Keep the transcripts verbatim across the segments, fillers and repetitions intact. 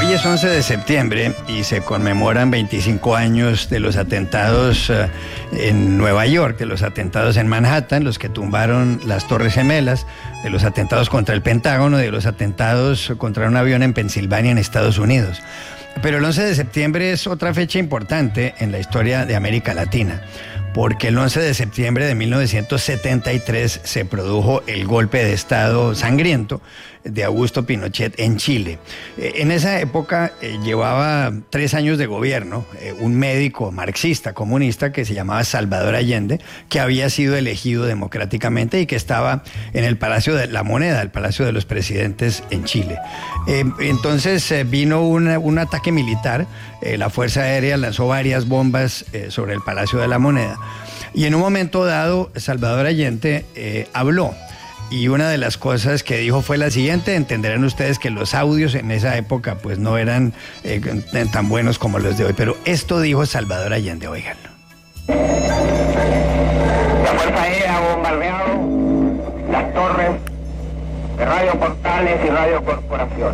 Hoy es once de septiembre y se conmemoran veinticinco años de los atentados uh, en Nueva York, de los atentados en Manhattan, los que tumbaron las Torres Gemelas, de los atentados contra el Pentágono, de los atentados contra un avión en Pensilvania, en Estados Unidos. Pero el once de septiembre es otra fecha importante en la historia de América Latina, porque el once de septiembre de mil novecientos setenta y tres se produjo el golpe de Estado sangriento de Augusto Pinochet en Chile. Eh, en esa época eh, llevaba tres años de gobierno eh, un médico marxista, comunista, que se llamaba Salvador Allende, que había sido elegido democráticamente y que estaba en el Palacio de la Moneda, el Palacio de los Presidentes en Chile. Eh, entonces eh, vino una, un ataque militar, eh, la Fuerza Aérea lanzó varias bombas eh, sobre el Palacio de la Moneda y en un momento dado Salvador Allende eh, habló. Y una de las cosas que dijo fue la siguiente: entenderán ustedes que los audios en esa época pues no eran eh, tan buenos como los de hoy, pero esto dijo Salvador Allende, óiganlo. La Fuerza Aérea ha bombardeado las torres de Radio Portales y Radio Corporación.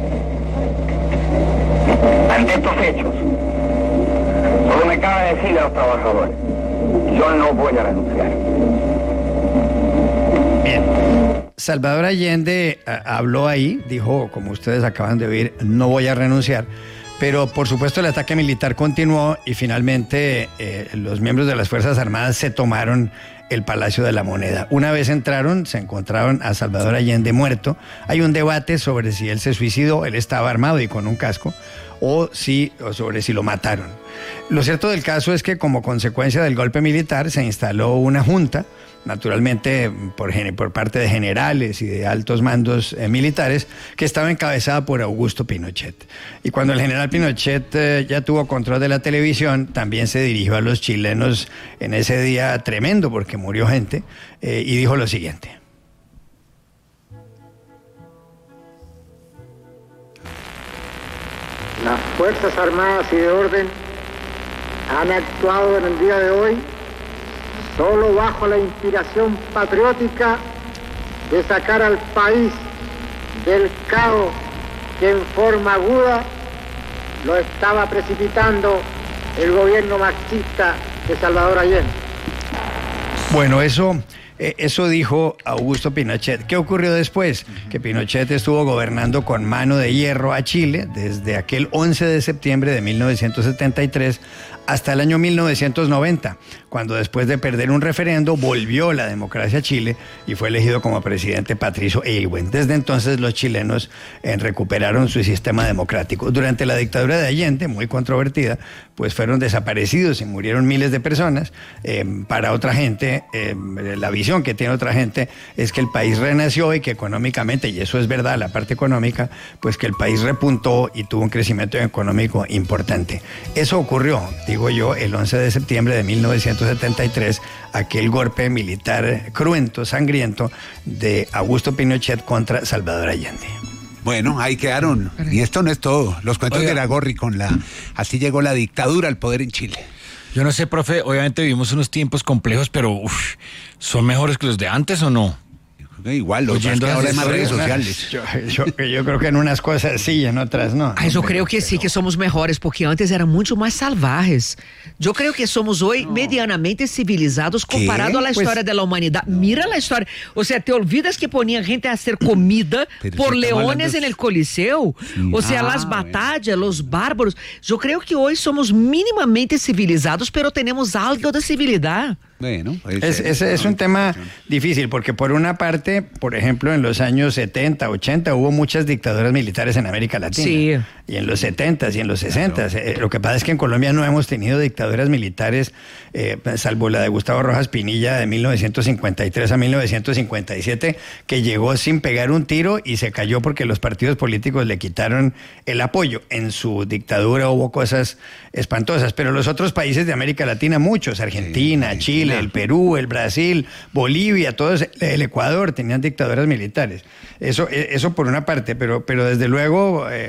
Ante estos hechos, solo me cabe decirle a los trabajadores: yo no voy a renunciar. Bien, Salvador Allende a, habló ahí, dijo, como ustedes acaban de oír, no voy a renunciar, pero por supuesto el ataque militar continuó y finalmente eh, los miembros de las Fuerzas Armadas se tomaron el Palacio de la Moneda. Una vez entraron, se encontraron a Salvador Allende muerto. Hay un debate sobre si él se suicidó, él estaba armado y con un casco, o, si, o sobre si lo mataron. Lo cierto del caso es que como consecuencia del golpe militar se instaló una junta, naturalmente por, por parte de generales y de altos mandos eh, militares, que estaba encabezada por Augusto Pinochet. Y cuando el general Pinochet eh, ya tuvo control de la televisión, también se dirigió a los chilenos en ese día tremendo, porque murió gente, eh, y dijo lo siguiente. Las Fuerzas Armadas y de Orden han actuado en el día de hoy solo bajo la inspiración patriótica de sacar al país del caos que en forma aguda lo estaba precipitando el gobierno marxista de Salvador Allende. Bueno, eso... Eso dijo Augusto Pinochet. ¿Qué ocurrió después? Que Pinochet estuvo gobernando con mano de hierro a Chile desde aquel once de septiembre de mil novecientos setenta y tres hasta el año mil novecientos noventa, cuando después de perder un referendo volvió la democracia a Chile y fue elegido como presidente Patricio Aylwin. Desde entonces los chilenos eh, recuperaron su sistema democrático. Durante la dictadura de Allende, muy controvertida, pues fueron desaparecidos y murieron miles de personas. Eh, para otra gente, eh, la visión que tiene otra gente es que el país renació y que económicamente, y eso es verdad, la parte económica, pues que el país repuntó y tuvo un crecimiento económico importante. Eso ocurrió, digo yo, el once de septiembre de mil novecientos setenta y tres, aquel golpe militar cruento, sangriento de Augusto Pinochet contra Salvador Allende. Bueno, ahí quedaron. Y esto no es todo. Los cuentos Oiga. de Iragorri con la... Así llegó la dictadura al poder en Chile. Yo no sé, profe, obviamente vivimos unos tiempos complejos, pero uf, ¿son mejores que los de antes o no? Igual, los que ahora hay más redes sociales. Yo, yo, yo creo que en unas cosas sí, en otras no. Ah, eu creio que sim, que somos mejores, porque antes eram muito mais salvajes. Eu creio que somos hoje no. medianamente civilizados comparado à história pues, da humanidade. No. Mira a história. O sea, te olvidas que ponían gente a hacer comida por leones en el Coliseu? Sí. O sea, ah, las batallas, bueno. los bárbaros. Eu creio que hoje somos minimamente civilizados, pero tenemos algo de civilidad. Bueno, es, es, es un tema difícil porque por una parte, por ejemplo, en los años setenta, ochenta hubo muchas dictaduras militares en América Latina. Sí. Y en los setenta y en los sesenta. Claro. Eh, lo que pasa es que en Colombia no hemos tenido dictaduras militares, eh, salvo la de Gustavo Rojas Pinilla de mil novecientos cincuenta y tres a mil novecientos cincuenta y siete, que llegó sin pegar un tiro y se cayó porque los partidos políticos le quitaron el apoyo. En su dictadura hubo cosas espantosas, pero los otros países de América Latina, muchos, Argentina, sí, Chile, el Perú, el Brasil, Bolivia, todos, el Ecuador, tenían dictaduras militares. Eso, eso por una parte, pero, pero desde luego, eh,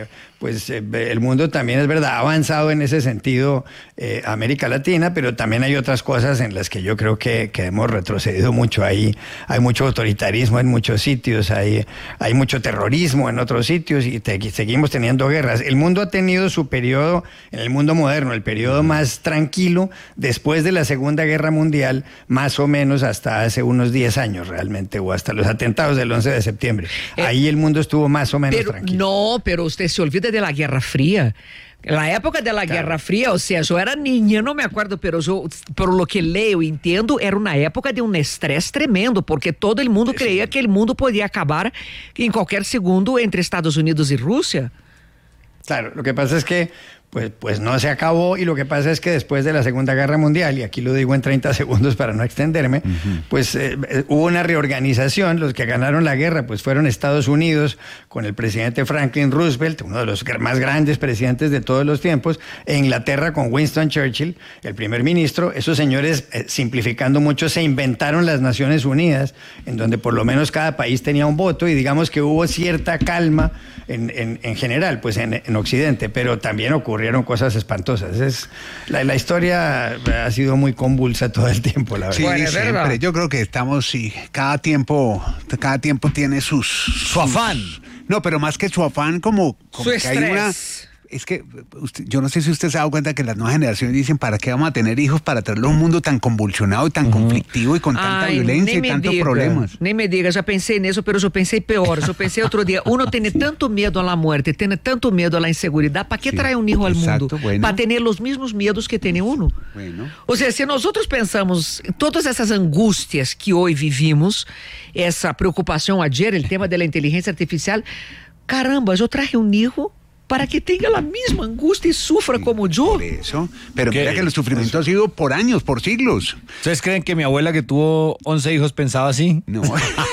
pues eh, el mundo también es verdad, ha avanzado en ese sentido eh, América Latina, pero también hay otras cosas en las que yo creo que, que hemos retrocedido mucho. Ahí hay mucho autoritarismo en muchos sitios, hay, hay mucho terrorismo en otros sitios y te, seguimos teniendo guerras. El mundo ha tenido su periodo, en el mundo moderno, el periodo más tranquilo después de la Segunda Guerra Mundial, más o menos hasta hace unos diez años realmente, o hasta los atentados del once de septiembre. Eh, Ahí el mundo estuvo más o menos pero, tranquilo. No, pero usted se olvida de la Guerra Fría. La época de la claro. Guerra Fría, o sea, yo era niña, no me acuerdo, pero yo, por lo que leo y entiendo, era una época de un estrés tremendo, porque todo el mundo sí, creía sí. que el mundo podía acabar en cualquier segundo entre Estados Unidos y Rusia. Claro, lo que pasa es que Pues, pues no se acabó, y lo que pasa es que después de la Segunda Guerra Mundial, y aquí lo digo en treinta segundos para no extenderme, uh-huh. pues eh, hubo una reorganización. Los que ganaron la guerra pues fueron Estados Unidos con el presidente Franklin Roosevelt, uno de los más grandes presidentes de todos los tiempos, e Inglaterra con Winston Churchill, el primer ministro. Esos señores, eh, simplificando mucho, se inventaron las Naciones Unidas, en donde por lo menos cada país tenía un voto, y digamos que hubo cierta calma en, en, en general, pues en, en Occidente, pero también ocurrió cosas espantosas. Es, la, la historia ha sido muy convulsa todo el tiempo, la verdad. Sí, bueno, siempre. Yo creo que estamos, sí, cada tiempo, cada tiempo tiene sus... Su afán. Sus, no, pero más que su afán, como, como su que estrés. hay una... Es que usted, yo no sé si usted se ha dado cuenta que las nuevas generaciones dicen, ¿para qué vamos a tener hijos para traerlo a un mundo tan convulsionado y tan uh-huh. conflictivo y con tanta Ay, violencia y tantos diga, problemas? Nem me diga, já pensei nisso, pero eu pensei pior. Eu pensei outro dia, uno tiene tanto medo a la muerte, tiene tanto medo a la inseguridad, ¿para qué sí, traer un hijo al exacto, mundo? bueno. Para tener los mismos miedos que tiene uno. Bueno. O sea, se nosotros pensamos todas essas angústias que hoje vivimos, essa preocupação ayer, el tema de la inteligencia artificial, caramba, eu traje un hijo para que tenga la misma angustia y sufra sí, como yo. Por eso. Pero mira que el sufrimiento ha sido por años, por siglos. ¿Ustedes creen que mi abuela, que tuvo once hijos, pensaba así? No.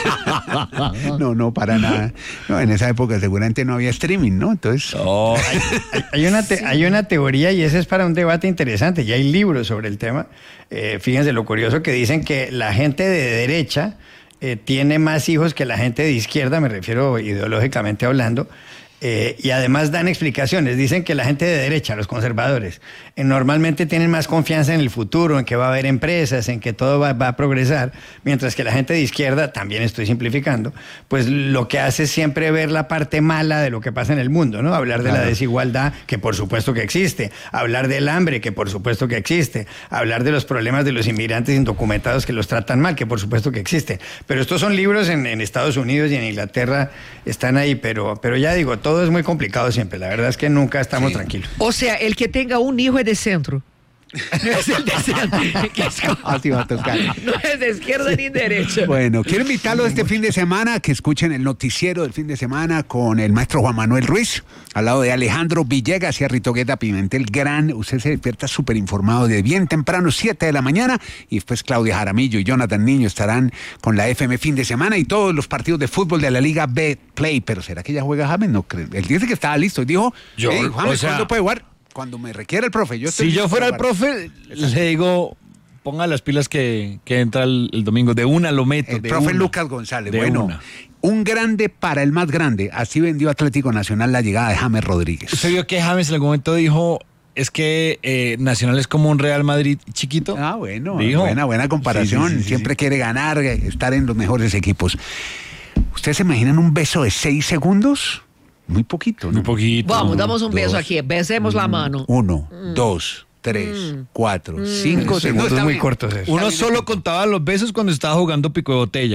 no, no, para nada. No, en esa época seguramente no había streaming, ¿no? Entonces... Oh. hay, hay, hay, una te, sí. hay una teoría, y ese es para un debate interesante, y hay libros sobre el tema. Eh, fíjense lo curioso, que dicen que la gente de derecha eh, tiene más hijos que la gente de izquierda, me refiero ideológicamente hablando. Eh, y además dan explicaciones. Dicen que la gente de derecha, los conservadores, eh, normalmente tienen más confianza en el futuro, en que va a haber empresas, en que todo va, va a progresar, mientras que la gente de izquierda, también estoy simplificando, pues lo que hace es siempre ver la parte mala de lo que pasa en el mundo, ¿no? Hablar de claro. la desigualdad, que por supuesto que existe, hablar del hambre, que por supuesto que existe, hablar de los problemas de los inmigrantes indocumentados que los tratan mal, que por supuesto que existe. Pero estos son libros en, en Estados Unidos y en Inglaterra, están ahí, pero, pero ya digo, todo Todo es muy complicado siempre, la verdad es que nunca estamos sí. tranquilos. O sea, el que tenga un hijo es de centro. No es el de centro. Así va a tocar. No es de izquierda ni derecha. Bueno, quiero invitarlo este fin de semana que escuchen el noticiero del fin de semana con el maestro Juan Manuel Ruiz, al lado de Alejandro Villegas y Arritogueta Pimentel. Gran, usted se despierta súper informado de bien temprano, siete de la mañana, y después Claudia Jaramillo y Jonathan Niño estarán con la F M fin de semana y todos los partidos de fútbol de la Liga Betplay. Pero ¿será que ya juega James? No creo. Él dice que estaba listo y dijo, yo, hey, James, o sea, ¿cuándo puede jugar? Cuando me requiera el profe. Yo si yo fuera el profe, le digo, ponga las pilas que, que entra el, el domingo. De una lo meto. El de profe una. Lucas González. De bueno, una. Un grande para el más grande. Así vendió Atlético Nacional la llegada de James Rodríguez. ¿Usted vio que James en algún momento dijo, es que eh, Nacional es como un Real Madrid chiquito? Ah, bueno. Dijo. Buena, buena comparación. Sí, sí, sí, Siempre sí. quiere ganar, estar en los mejores equipos. ¿Ustedes se imaginan un beso de seis segundos? Muy poquito, ¿no? Muy poquito. Vamos, damos un dos, beso aquí. Besemos mm, la mano. Uno, mm. dos, tres, mm. cuatro, mm. cinco mm. segundos. No, muy cortos. Eso. Uno solo contaba los besos cuando estaba jugando pico de botella.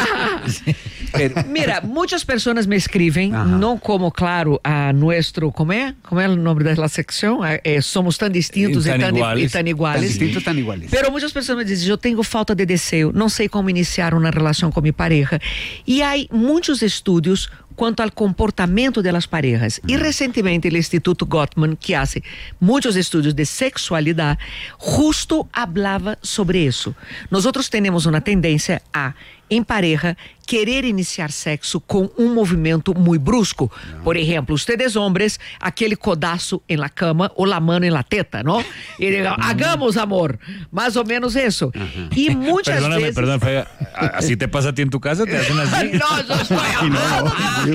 Pero, mira, muchas personas me escriben, Ajá. no como, claro, a nuestro, ¿cómo es? ¿Cómo es el nombre de la sección? Eh, somos tan distintos y tan, y tan iguales. Y tan iguales. Tan distintos, tan iguales. Pero muchas personas me dicen, yo tengo falta de deseo, no sé cómo iniciar una relación con mi pareja. Y hay muchos estudios quanto ao comportamento das parejas. E recentemente o Instituto Gottman, que hace muitos estudos de sexualidade, justo hablava sobre isso. Nós temos uma tendência a em pareja, querer iniciar sexo com um movimento muito brusco. Não. Por exemplo, ustedes hombres, aquele codaço em la cama ou la mano em la teta, não? E ele, hagamos amor, mais ou menos isso. Uh-huh. E muitas perdóname, vezes... Perdóname, Faya, ¿así te pasa a ti en tu casa? ¿Te hacen así? No, yo estoy hablando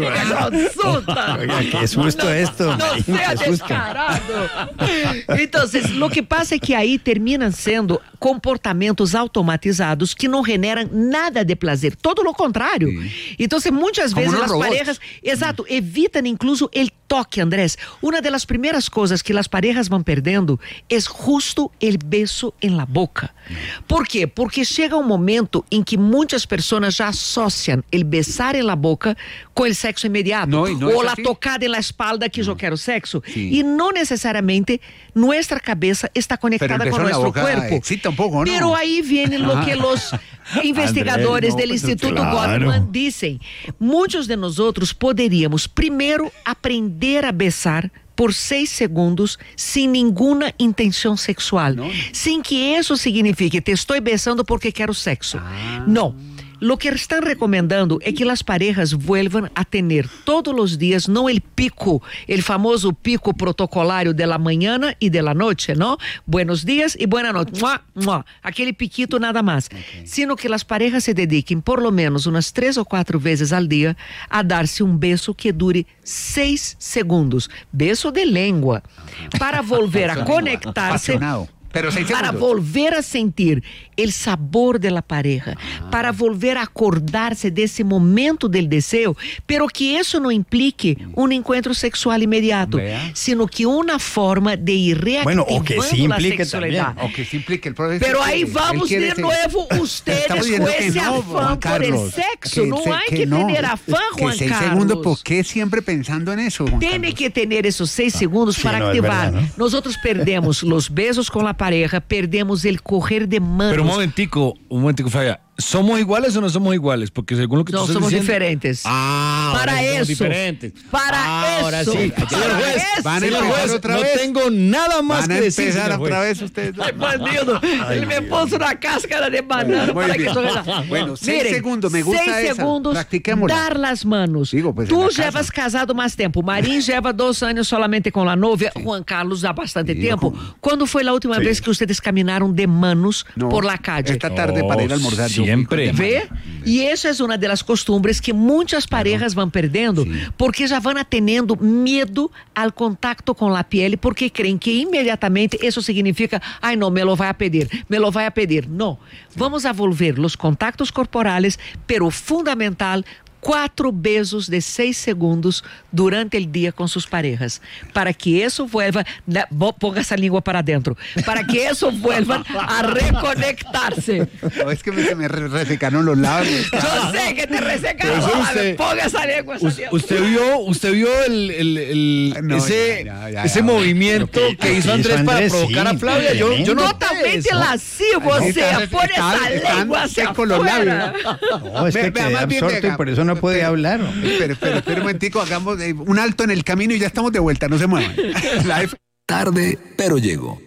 de consulta. Oiga, qué susto esto. No sea descarado. Entonces, lo que pasa é que aí terminam sendo comportamentos automatizados que não generam nada de prazer, todo lo contrário. Sí. Entonces, muchas veces las robots. parejas, exacto, evitan incluso el toque, Andrés. Una de las primeras cosas que las parejas van perdendo es justo el beso en la boca. ¿Por qué? Porque llega un momento en que muchas personas ya asocian el besar en la boca con el sexo inmediato. No, no o la así. tocada en la espalda que no. yo quiero sexo. Sí. Y no necesariamente nuestra cabeza está conectada con nuestro cuerpo. Excita un poco, ¿no? Pero ahí viene lo que los investigadores Andrés, no, del pues, Instituto claro. Gottman dicen. Muchos de nosotros poderíamos primero aprender a besar por seis segundos sin ninguna intención sexual, no. sin que eso signifique te estoy besando porque quiero sexo. Ah. No. Lo que están recomendando es que las parejas vuelvan a tener todos los días, no el pico, el famoso pico protocolario de la mañana y de la noche, ¿no? Buenos días y buena noche, ¡mua, mua! Aquele piquito nada más, okay. Sino que las parejas se dediquen por lo menos unas tres o cuatro veces al día a darse un beso que dure seis segundos, beso de lengua, para volver a conectarse. Pero seis para volver a sentir el sabor de la pareja, ah. para volver a acordarse de ese momento del deseo, pero que eso no implique un encuentro sexual inmediato, Vea. sino que una forma de ir reactivando bueno, o que sí la implique sexualidad. También. O que sí implique el proceso. Pero ahí vamos de nuevo ustedes con ese no, afán por el sexo. Que, no hay que, que no, tener afán, que Juan seis Carlos. Segundos, ¿por qué siempre pensando en eso, Juan Tiene Carlos? que tener esos seis segundos sí, para no, activar. Verdad, ¿no? Nosotros perdemos los besos con la pareja, perdemos el coger de manos. Pero un momentico, un momentico, Faya. ¿Somos iguales o no somos iguales? Porque según lo que no, tú estás somos diciendo... diferentes. Ah, para eso. Diferentes. Para ah, eso. Ahora sí. Para juez, eso. Van a empezar otra no vez. No tengo nada más Van que decir. Van a empezar otra vez ustedes. Ay, bandido. Él me puso una cáscara de banana bueno, para que eso... Bueno, seis Miren, segundos. Me gusta seis esa. segundos. Dar las manos. Digo, pues, Tú llevas casado más tiempo. Marín lleva dos años solamente con la novia. Sí. Juan Carlos ya bastante sí, tiempo. ¿Cómo? ¿Cuándo fue la última sí. vez que ustedes caminaron de manos no, por la calle? Esta tarde oh, para ir a almorzar. Siempre. ¿Ve? Y eso es una de las costumbres que muchas parejas van perdiendo, sí. porque ya van teniendo miedo al contacto con la piel, porque creen que inmediatamente eso significa, ay no, me lo va a pedir, me lo va a pedir. No, vamos a volver los contactos corporales, pero fundamental, cuatro besos de seis segundos durante el día con sus parejas, para que eso vuelva, ponga esa lengua para adentro, para que eso vuelva a reconectarse. No, es que me, me resecaron los labios. Yo sé que te resecaron, usted, ponga esa lengua. Esa usted, usted vio, usted vio el, el, el no, ese, ya, ya, ya, ese ya, movimiento que, que hizo Andrés, Andrés para provocar sí, a Flavia. Yo, yo no totalmente lascivo, o sea, pone esa lengua hacia afuera. No, es que quedé absorto y por eso no puede hablar. Pero, pero, pero un momentico, hagamos un alto en el camino y ya estamos de vuelta, no se muevan. La F... Tarde, pero llego.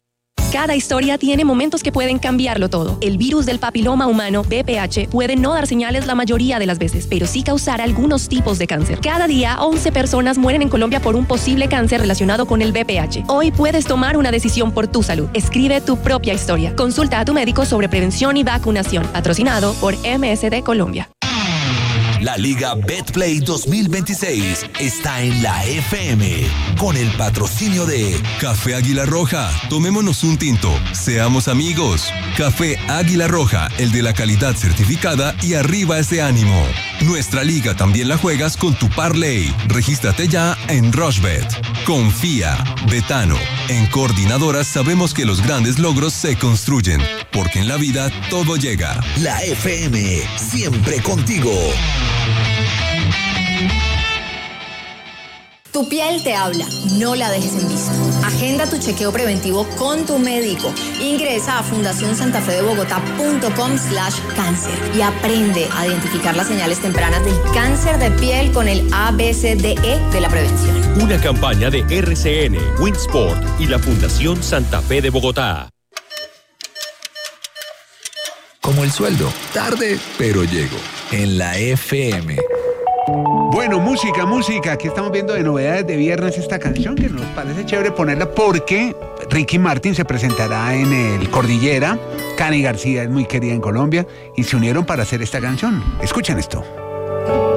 Cada historia tiene momentos que pueden cambiarlo todo. El virus del papiloma humano, V P H, puede no dar señales la mayoría de las veces, pero sí causar algunos tipos de cáncer. Cada día, once personas mueren en Colombia por un posible cáncer relacionado con el V P H. Hoy puedes tomar una decisión por tu salud. Escribe tu propia historia. Consulta a tu médico sobre prevención y vacunación. Patrocinado por M S D Colombia. La Liga Betplay dos mil veintiséis está en la F M con el patrocinio de Café Águila Roja. Tomémonos un tinto, seamos amigos. Café Águila Roja, el de la calidad certificada y arriba ese ánimo. Nuestra liga también la juegas con tu parlay. Regístrate ya en Rushbet. Confía, Betano. En Coordinadoras sabemos que los grandes logros se construyen, porque en la vida todo llega. La F M, siempre contigo. Tu piel te habla, no la dejes en visto. Agenda tu chequeo preventivo con tu médico. Ingresa a fundación santa fe de bogotá punto com slash cáncer y aprende a identificar las señales tempranas del cáncer de piel con el A B C D E de la prevención. Una campaña de R C N, Winsport y la Fundación Santa Fe de Bogotá. como el sueldo. Tarde, pero llego. En la F M. Bueno, música, música. Aquí estamos viendo de novedades de viernes esta canción que nos parece chévere ponerla porque Ricky Martin se presentará en el Cordillera. Cani García es muy querida en Colombia y se unieron para hacer esta canción. Escuchen esto.